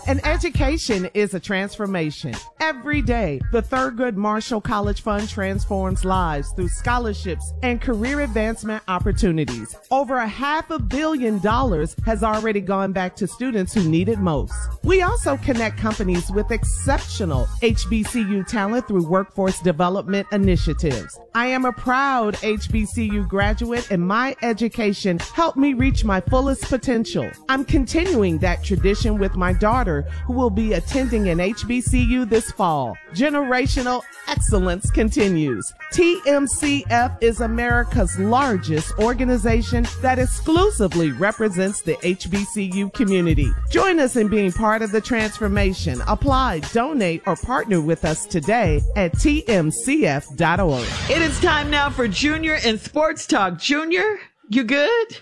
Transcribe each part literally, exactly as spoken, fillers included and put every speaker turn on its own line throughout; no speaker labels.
An education is a transformation. Every day, the Thurgood Marshall College Fund transforms lives through scholarships and career advancement opportunities. Over a half a billion dollars has already gone back to students who need it most. We also connect companies with exceptional H B C U talent through workforce development initiatives. I am a proud H B C U graduate, and my education helped me reach my fullest potential. I'm continuing that tradition with my daughter, who will be attending an H B C U this fall. Generational excellence continues. T M C F is America's largest organization that exclusively represents the H B C U community. Join us in being part of the transformation. Apply, donate, or partner with us today at T M C F dot org.
It is time now for Junior and Sports Talk. Junior, you good?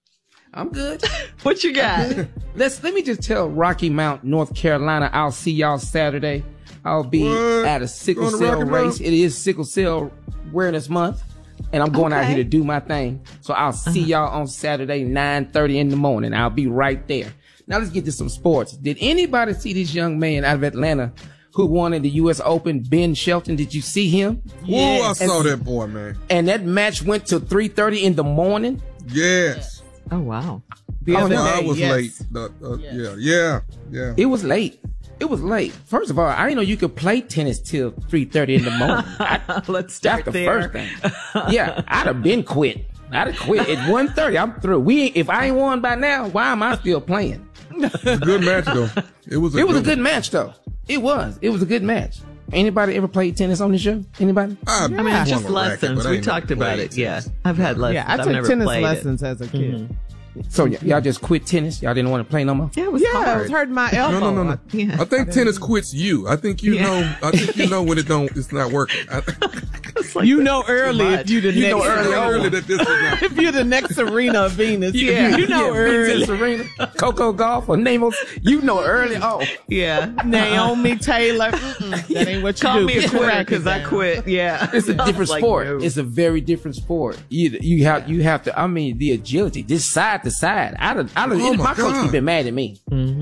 I'm good.
What you got?
Let's let me just tell Rocky Mount, North Carolina, I'll see y'all Saturday. I'll be
What?
at a sickle
Going to
cell
Rocky
race.
Mount?
It is sickle cell awareness month, and I'm going out
Okay.
here to do my thing. So I'll see y'all on Saturday, nine thirty in the morning. I'll be right there. Now let's get to some sports. Did anybody see this young man out of Atlanta who won in the U S Open, Ben Shelton? Did you see him?
Whoa, I saw
And-
that boy, man.
And that match went to three thirty in the morning.
Yes.
Oh, wow.
The
Oh,
other
no, I
day,
was
yes.
late. The- uh, Yeah, yeah, yeah.
It was late. It was late. First of all, I didn't know you could play tennis till three thirty in the morning. I,
Let's start
that's the
there.
first thing. Yeah, I'd have been quit. I'd have quit at one thirty. I'm through. We if I ain't won by now, why am I still playing?
It was a good match, though. It was a
It was a
good
good match, though. It was. It was a good match. Anybody ever played tennis on the show? Anybody?
I,
I mean,
won
just
a racket,
lessons.
but I
we
ain't
talked
never
about
played
it. Yeah.
tennis.
I've had lessons.
Yeah, I
I've
took
never
tennis
played
lessons as a kid.
So y- y'all just quit tennis? Y'all didn't want to play no more?
It. Yeah, it was
Yeah, I
hard.
was hurting my elbow.
No, no, no, no.
Yeah.
I think tennis quits you. I think you
Yeah.
know. I think you know when it don't. It's not working. I,
It's like,
You
that's
know
too
early
much.
if you the
You
next
know early
early that this is not.
if you're the next Serena or Venus.
Yeah,
you know
yeah,
early.
Princess Serena, Coco Golf, or Namos. You know early. Oh,
Yeah.
Naomi Taylor. Mm-mm, that ain't what you
Call
do.
me a
Put your
quitter
racket
because I
down.
quit. Yeah.
it's a
I was
different
like,
sport.
no.
It's a very different sport. You you have you have to. I mean, the agility, just side to side. I don't. I don't.
Oh,
my
my
coach
God.
has been mad at me.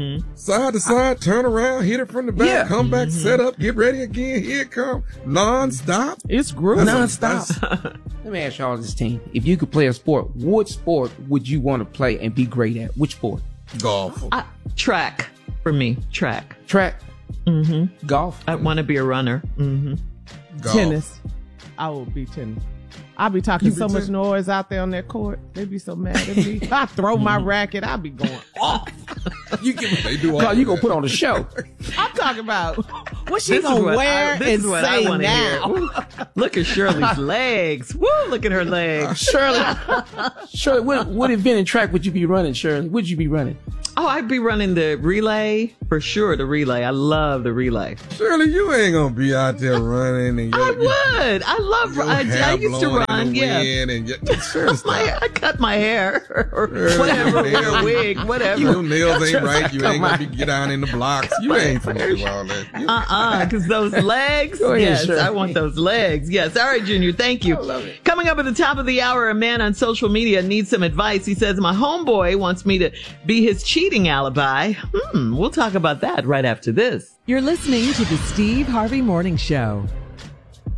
Side to side, turn around, hit it from the back,
Yeah.
come back, set up, get ready again. Here it come, non-stop.
It's grueling.
That's-
Nonstop. Let me ask y'all this team: if you could play a sport, what sport would you want to play and be great at? Which sport?
Golf.
I, track for me. Track.
Track. Mm-hmm. Golf.
I want to be a runner. Mm-hmm.
Golf.
Tennis. I will be tennis. I'll be talking
You
so
be
much
tennis?
noise out there on that court. They be so mad at me. I throw my racket. I'll be going off.
You can.
They do all
God, you gonna
that.
put on a show.
I'm talking about what she
This is
gonna
what
wear
I, this
and
is what I
say
want to
now.
hear. Look at Shirley's legs. Woo! Look at her legs.
Shirley, Shirley, what, what event and track would you be running, Shirley? Would you be running?
Oh, I'd be running the relay for sure. The relay. I love the relay.
Shirley, you ain't gonna be out there running and your,
I would. I love.
your
I,
hair
I used to
blowing
run.
in the
Yeah.
wind and your, Shirley,
My hair,
stop.
I cut my hair or
Shirley,
whatever,
your
wear a wig, whatever.
Your nails ain't right. You
Come
ain't gonna
on.
be get down in the blocks. You ain't gonna do all that. You-
Uh-uh, because those legs,
Go ahead,
yes,
Shirley.
I want those legs. Yes. All right, Junior, thank you. Coming up at the top of the hour, a man on social media needs some advice. He says, my homeboy wants me to be his cheating alibi. Hmm, we'll talk about that right after this.
You're listening to the Steve Harvey Morning Show.